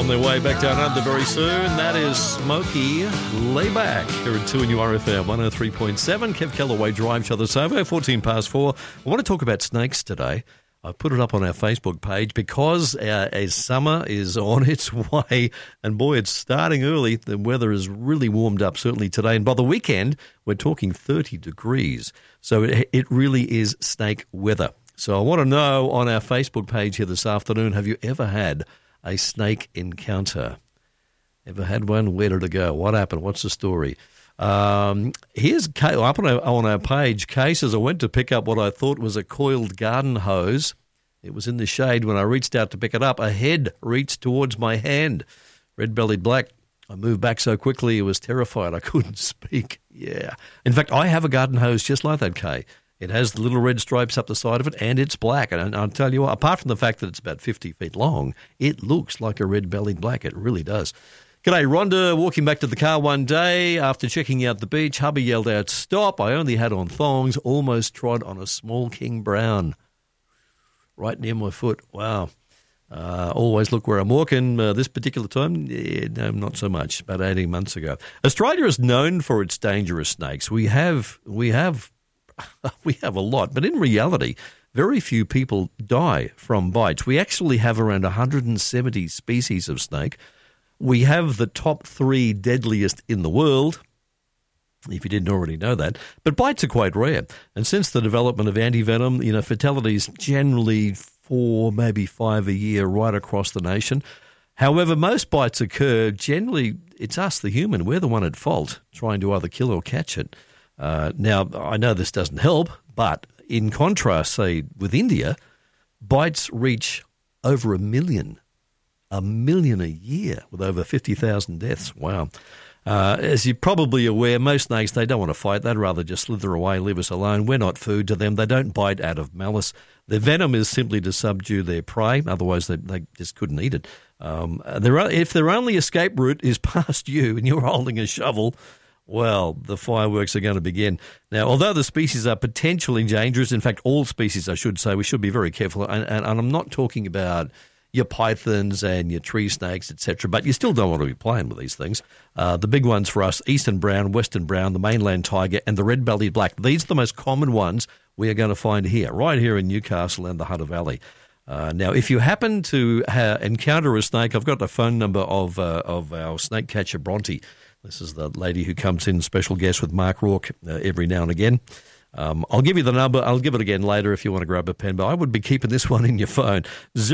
On their way back down under very soon. That is Smokey Layback here at 2NURFM 103.7. Kev Callaway Drive Show this over, 14 past 4. I want to talk about snakes today. I've put it up on our Facebook page because as summer is on its way, and boy, it's starting early. The weather has really warmed up, certainly today. And by the weekend, we're talking 30 degrees. So it really is snake weather. So I want to know on our Facebook page here this afternoon, have you ever had a snake encounter? Ever had one? Where did it go? What happened? What's the story? Here's up on our page. Cases. I went to pick up what I thought was a coiled garden hose. It was in the shade. When I reached out to pick it up, a head reached towards my hand. Red-bellied black. I moved back so quickly, I was terrified. I couldn't speak. Yeah. In fact, I have a garden hose just like that, Kay. It has the little red stripes up the side of it, and it's black. And I'll tell you what, apart from the fact that it's about 50 feet long, it looks like a red-bellied black. It really does. G'day, Rhonda. Walking back to the car one day after checking out the beach, hubby yelled out, "Stop." I only had on thongs, almost trod on a small king brown. Right near my foot. Wow. Always look where I'm walking. This particular time, no, not so much. About 18 months ago. Australia is known for its dangerous snakes. We have a lot, but in reality, very few people die from bites. We actually have around 170 species of snake. We have the top 3 deadliest in the world, if you didn't already know that. But bites are quite rare. And since the development of antivenom, fatalities generally 4, maybe 5 a year right across the nation. However, most bites occur, generally it's us, the human. We're the one at fault, trying to either kill or catch it. Now, I know this doesn't help, but in contrast, say, with India, bites reach over 1 million. 1 million a year with over 50,000 deaths. Wow. As you're probably aware, most snakes, they don't want to fight. They'd rather just slither away, leave us alone. We're not food to them. They don't bite out of malice. Their venom is simply to subdue their prey. Otherwise, they just couldn't eat it. If their only escape route is past you and you're holding a shovel, well, the fireworks are going to begin. Now, although the species are potentially dangerous, in fact, all species, I should say, we should be very careful. And I'm not talking about your pythons and your tree snakes, etc., but you still don't want to be playing with these things. The big ones for us, eastern brown, western brown, the mainland tiger, and the red-bellied black. These are the most common ones we are going to find here, right here in Newcastle and the Hunter Valley. Now, if you happen to encounter a snake, I've got the phone number of our snake catcher, Bronte. This is the lady who comes in, special guest with Mark Rourke every now and again. I'll give you the number. I'll give it again later if you want to grab a pen, but I would be keeping this one in your phone,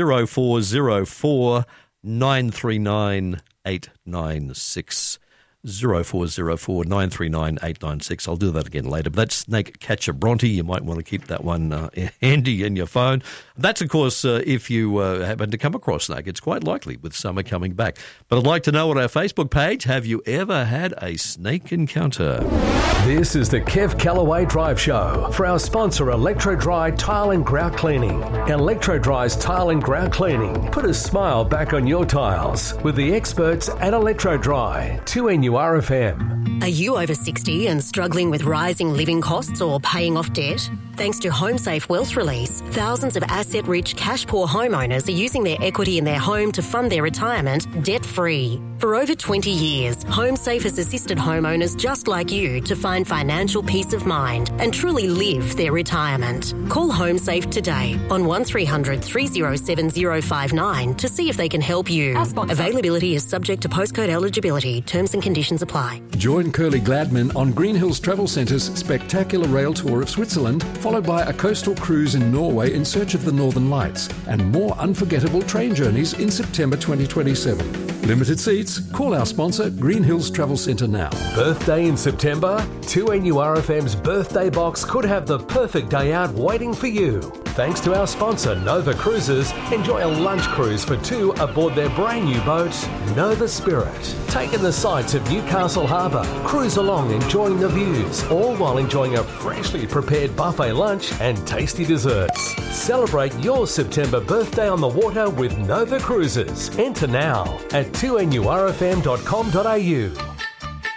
0404 939 896. 0404 939 896. I'll do that again later. But that's snake catcher Bronte. You might want to keep that one handy in your phone. That's, of course, if you happen to come across snake. It's quite likely with summer coming back. But I'd like to know on our Facebook page, have you ever had a snake encounter? This is the Kev Callaway Drive Show for our sponsor, Electro Dry Tile and Grout Cleaning. Electro Dry's Tile and Grout Cleaning. Put a smile back on your tiles with the experts at Electro Dry. 2NURFM. Are you over 60 and struggling with rising living costs or paying off debt? Thanks to HomeSafe Wealth Release, thousands of asset-rich, cash-poor homeowners are using their equity in their home to fund their retirement debt-free. For over 20 years, HomeSafe has assisted homeowners just like you to find financial peace of mind and truly live their retirement. Call HomeSafe today on 1300 307 059 to see if they can help you. Availability is subject to postcode eligibility. Terms and conditions apply. Join Curly Gladman on Green Hills Travel Centre's spectacular rail tour of Switzerland, followed by a coastal cruise in Norway in search of the Northern Lights, and more unforgettable train journeys in September 2027. Limited seats. Call our sponsor, Green Hills Travel Centre now. Birthday in September? 2NURFM's birthday box could have the perfect day out waiting for you. Thanks to our sponsor, Nova Cruises, enjoy a lunch cruise for 2 aboard their brand new boat, Nova Spirit. Take in the sights of Newcastle Harbour, cruise along enjoying the views, all while enjoying a freshly prepared buffet lunch and tasty desserts. Celebrate your September birthday on the water with Nova Cruises. Enter now at 2NURFM.com.au.